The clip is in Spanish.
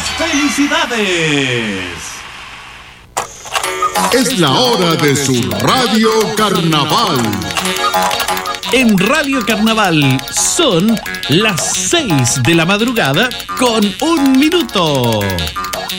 felicidades. Es la hora de su Radio Carnaval. En Radio Carnaval son las 6 de la madrugada con 1 minuto.